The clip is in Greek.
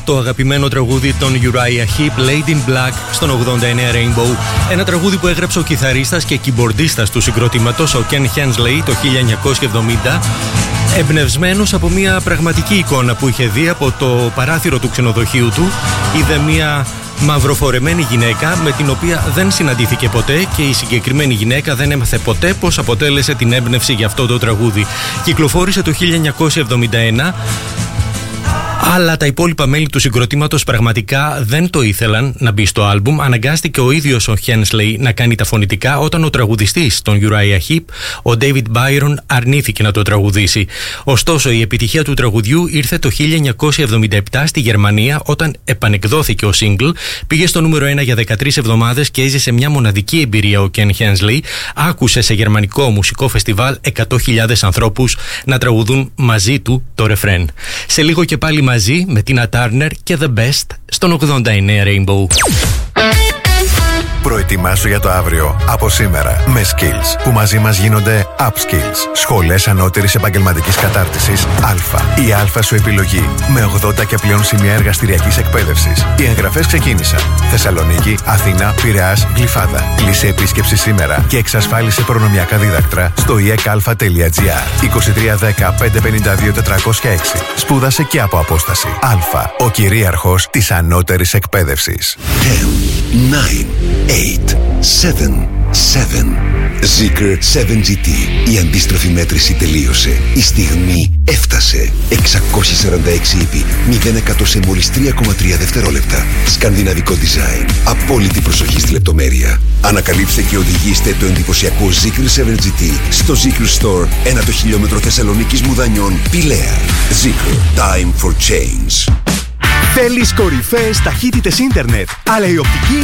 το αγαπημένο τραγούδι των Uriah Heep, Lady in Black, στον 89 Rainbow. Ένα τραγούδι που έγραψε ο κιθαρίστας και κιμπορντίστας του συγκροτήματος, ο Ken Hensley, το 1970, εμπνευσμένος από μια πραγματική εικόνα που είχε δει από το παράθυρο του ξενοδοχείου του. Είδε μια μαυροφορεμένη γυναίκα με την οποία δεν συναντήθηκε ποτέ και η συγκεκριμένη γυναίκα δεν έμαθε ποτέ πως αποτέλεσε την έμπνευση για αυτό το τραγούδι. Κυκλοφόρησε το 1971, αλλά τα υπόλοιπα μέλη του συγκροτήματος πραγματικά δεν το ήθελαν να μπει στο άλμπουμ. Αναγκάστηκε ο ίδιος ο Hensley να κάνει τα φωνητικά όταν ο τραγουδιστής των Uriah Heep, ο David Byron, αρνήθηκε να το τραγουδήσει. Ωστόσο, η επιτυχία του τραγουδιού ήρθε το 1977 στη Γερμανία, όταν επανεκδόθηκε ο single, πήγε στο νούμερο 1 για 13 εβδομάδες και έζησε μια μοναδική εμπειρία ο Ken Hensley. Άκουσε σε γερμανικό μουσικό φεστιβάλ 100.000 ανθρώπους να τραγουδούν μαζί του το ρεφρέν. Σε λίγο και πάλι μαζί με Τίνα Τάρνερ και The Best στον 89 Rainbow. Προετοιμάσου για το αύριο από σήμερα με Skills, που μαζί μας γίνονται Upskills. Σχολές ανώτερης επαγγελματικής κατάρτισης Α. Η Α σου επιλογή με 80 και πλέον σημεία εργαστηριακής εκπαίδευσης. Οι εγγραφές ξεκίνησαν. Θεσσαλονίκη, Αθήνα, Πειραιάς, Γλυφάδα. Κλείσε επίσκεψη σήμερα και εξασφάλισε προνομιακά δίδακτρα στο ekalfa.gr. 2310 552 406. Σπούδασε και από απόσταση. Α. Ο κυρίαρχος της ανώτερης εκπαίδευσης. 10, 9, 8, 7, 7. Zeekr 7GT. Η αντίστροφη μέτρηση τελείωσε. Η στιγμή έφτασε. 646 ύπη, 0% σε μόλις 3,3 δευτερόλεπτα. Σκανδιναβικό design. Απόλυτη προσοχή στη λεπτομέρεια. Ανακαλύψτε και οδηγήστε το εντυπωσιακό Zeekr 7GT στο Zeekr Store, 1 το χιλιόμετρο Θεσσαλονίκης Μουδανιών, Πηλαία. Zeekr. Time for change. Θέλεις κορυφαίες ταχύτητες ίντερνετ, αλλά η οπτική